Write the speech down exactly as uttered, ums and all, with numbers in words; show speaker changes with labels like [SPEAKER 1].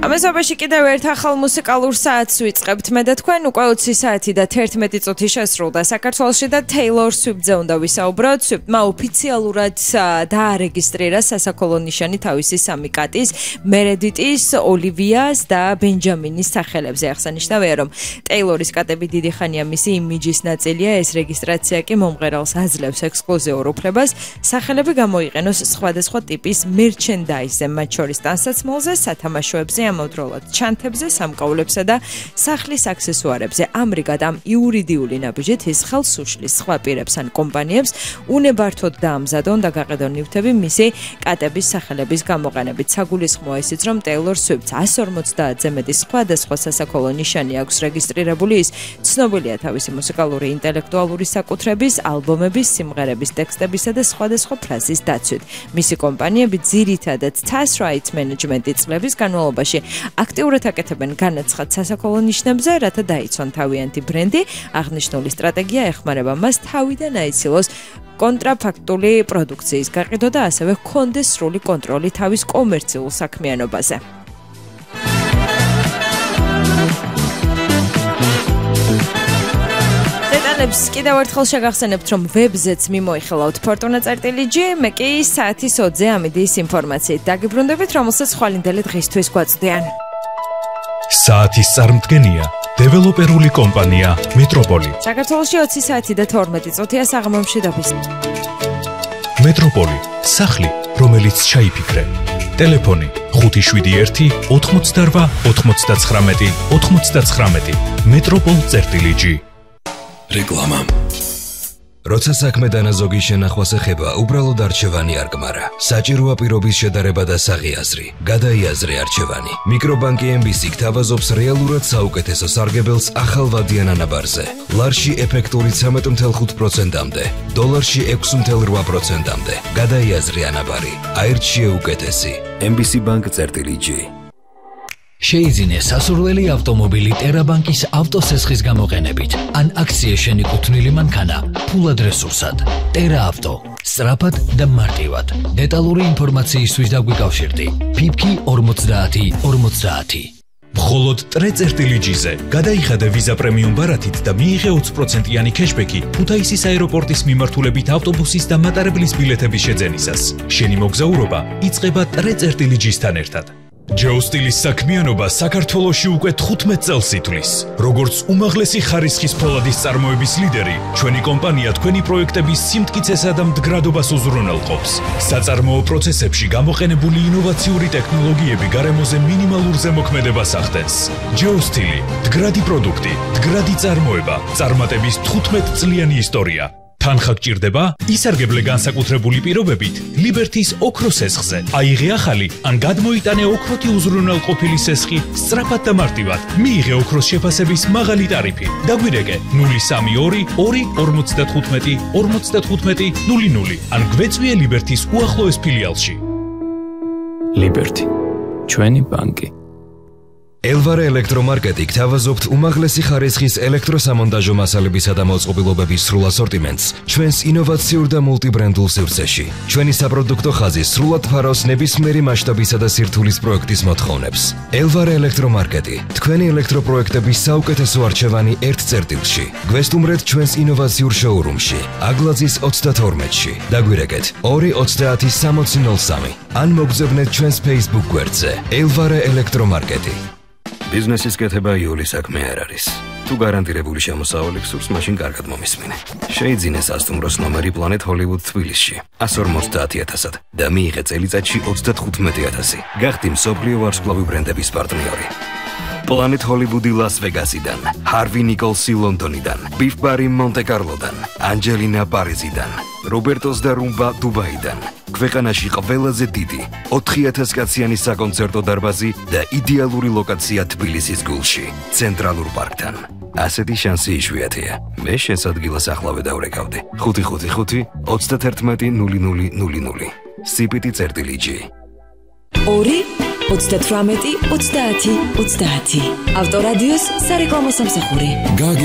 [SPEAKER 1] ამასობაში კიდევ ერთ ახალ მუსიკალურ საათს ვიწყებთ. მე და თქვენ უკვე ოცი საათი და თერთმეტი წუთი შესრულდა საქართველოში და Taylor Swift-ზე უნდა ვისაუბროთ. Swift-მა ოფიციალურად დაარეგისტრირა სასაქოლო ნიშანი თავისი სამი კატის, Meredith's, Olivia's და Benjamin-ის სახელებზე. აღსანიშნავია, რომ Taylor-ის კატები დიდი ხანია მისი იმიჯის ნაწილია, ეს რეგისტრაცია კი მომღერალს აძლევს ექსკლუზიურ უფლებას, სახელები გამოიყენოს სხვადასხვა ტიპის merchandise-ზე, მათ შორის ტანსაცმელზე, სათამაშოებზე, ამავდროულად ჩანთებზე, სამკაულებსა და სახლის აქსესუარებზე. ამრიგად ამ იურიდიული ნაბიჯით ის ხელს უშლის სხვა პირებს ან კომპანიებს უნებართოდ დაამზადონ და გაყიდონ ნივთები მისი კატების სახელების გამოყენებით. საგულისხმოა ისიც, რომ Taylor Swift-ს εκατს ორმოცდაათზე მეტი სხვადასხვა სასაქოლო ნიშანი აქვს რეგისტრირებული. ის ცნობილია თავისი მუსიკალური ინტელექტუალური საკუთრების, ალბომების, სიმღერების ტექსტებისა და სხვადასხვა ფრაზის დაცვით. მისი კომპანიები ძირითადად Task Rights Management-ის წლების განმავლობაში აქტიურად აკეთებენ განაცხად სასაქოლო ნიშნებზე, რათა დაიცვან თავიანთი ბრენდი. აღნიშნული სტრატეგია ეხმარება მას თავიდან აიცილოს კონტრაფაქტული პროდუქციის გაყიდვა და ასევე ჰქონდეს სრული კონტროლი თავის კომერციულ საქმიანობაზე. კიდევ ერთხელ შეგახსენებთ, რომ ვებზეც მიმოიხილავთ Fortuna წერტილი G, მე კი საათის ოცზე ამიდიის ინფორმაციით დაგიბრუნდებით, რომელსაც ხვალინდელი დღისთვის გვაწვდიან.
[SPEAKER 2] საათის წარმდგენია დეველოპერული კომპანია Metropoli.
[SPEAKER 1] საქართველოში ოცი საათი და თორმეტი წუთია საღამომში დაფის.
[SPEAKER 2] Metropoli, სახლი, რომელიც ჩაიფიქრე. ტელეფონი ხუთი შვიდი ერთი ოთხმოცდაორვა ოთხმოცდაცხრამეტი ოთხმოცდაცხრამეტი. Metropol.G.
[SPEAKER 3] რეკლამა. როცა საქმე დანაზოგი შენახვას ეხება, უბრალოდ არჩევანი არ გმარა. საჭიროა პირობის შედარება და საღიაზრი. გადაიაზრე არჩევანი. მიკრობანკი ემ ბი სი გთავაზობს რეალურად საუკეთესო სარგებელს ახალვადიან ანაბარზე. ლარში ეფექტური ცამეტ ათი პროცენტამდე, დოლარში ექვსი ათი რვა პროცენტამდე. გადაიაზრე ანაბარი. აირჩიე უკეთესი. ემ ბი სი bank.G.
[SPEAKER 4] შეიძინე სასურველი ავტომობილი ტერაბანკის ავტოსესხის გამოყენებით ან აქცია შენიკუთვნილი მანქანა ფულად რესურსად. Tera Auto. სწრაფად და მარტივად. დეტალური ინფორმაციისთვის დაგვიკავშირდი. ფიფკი ორმოცდაათი ორმოცდაათი.
[SPEAKER 2] მხოლოდ ტრე.G-ზე გადაიხადე ვიზა პრემიუმ ბარათით და მიიღე ოცი პროცენტიანი ქეშბექი ქუთაისის აეროპორტის მიმართულებით ავტობუსის და მატარებლის ბილეთების შეძენისას. შენი მოგზაურობა იწყება ტრე.G-სთან ერთად. ჯეოსტილის საქმიანობა საქართველოში უკვე თხუთმეტ წელს ითვლის. როგორც უმაღლესი ხარისხის ფოლადის წარმოების ლიდერი, ჩვენი კომპანია თქვენი პროექტების სიმტკიცესა და მდგრადობას უზრუნველყოფს. საწარმოო პროცესებში გამოყენებული ინოვაციური ტექნოლოგიები გარემოზე მინიმალურ ზემოქმედებას ახდენს. ჯეოსტილი, მდგრადი პროდუქტი, მდგრადი წარმოება, წარმატების თხუთმეტ წლიანი ისტორია. თანხა გჭირდება? ისარგებლე განსაკუთრებული პირობებით ლიბერთის ოქროს სესხზე. აიღე ახალი ან გადმოიტანე ოქროთი უზრუნველყოფილი სესხი სწრაფად და მარტივად. მიიღე ოქროს შეფასების მაღალი ტარიფი. დაგვირეკე ნული სამი ორი ორი ორმოცდათხუთმეტი ორმოცდათხუთმეტი ნული ნული ან გვეწვიე ლიბერთის უახლოეს ფილიალში.
[SPEAKER 5] ლიბერთი, ჩვენი ბანკი.
[SPEAKER 3] ელვარე ელექტრომარკეტი გთავაზობთ უმაღლესი ხარისხის ელექტროსამონტაჟო მასალებისა და მოწყობილობების სრულ ასორტიმენტს ჩვენს ინოვაციურ და მულტიბრენდულ სივრცეში. ჩვენი საპროდუქტო ხაზი სრულად ფარავს ნებისმიერი მასშტაბისა და სირთულის პროექტის მოთხოვნებს. ელვარე ელექტრომარკეტი, თქვენი ელექტროპროექტების საუკეთესო არჩევანი ერთ წერტილში. გვესტუმრეთ ჩვენს ინოვაციურ შოურუმში, აგლაძის ოცდათორმეტში. დაგვირეკეთ ორი ოცდაათი სამოცი ნული სამი ან მოგზავნეთ ჩვენს Facebook გვერდზე ელვარე ელექტრომარკეტი. ბიზნესის კეთება იული საქმე არ არის. თუ გარანტირებული შემოსავალი გსურს, მაშინ კარგად მომისმინე. შეიძინე სასტუმროს ნომერი Planet Hollywood თბილისში εκατს ორმოცდაათი ათასად და მიიღე წელიწადში ოცდათხუთმეტი ათასი. გახდი მსოფლიო ვარსკვლავი ბრენდების პარტნიორი. Planet Hollywood Las Vegasიდან, Harvey Nicholsi ლონდონიდან, Beef Bar მონტე-კარლოდან, Angelina პარიზიდან, Robertos და Rumba დუბაიდან. ქვეყანაში ყველაზე დიდი ოთხი ათას კაციანი საკონცერტო დარბაზი და იდეალური ლოკაცია თბილისის გულში, ცენტრალურ პარკთან. ასეთი შანსი იშვიათია. მე შენს ადგილას ახლავე დავრეკავდი. ხუთი ხუთი ხუთი ოცდაერთმეტი ნული ნული ნული ნული. სი-პი-ტი.G.
[SPEAKER 6] ორი ოცდათვრამეტი ოცდაათი ოცდაათი. ავტორადიოს სარეკლამო სამსახური.